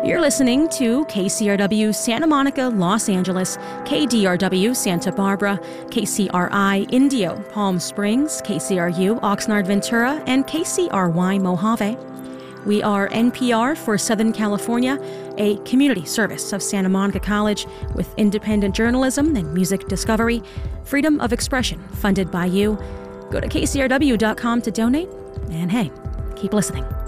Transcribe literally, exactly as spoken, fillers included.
You're listening to K C R W Santa Monica, Los Angeles, K D R W Santa Barbara, K C R I Indio, Palm Springs, K C R U Oxnard Ventura, and K C R Y Mojave. We are N P R for Southern California, a community service of Santa Monica College with independent journalism and music discovery, freedom of expression funded by you. Go to K C R W dot com to donate, and hey, keep listening.